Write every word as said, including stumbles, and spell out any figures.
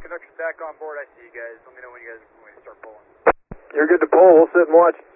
conductor's back on board. I see you guys. Let me know when you guys when you start pulling. You're good to pull. We'll sit and watch.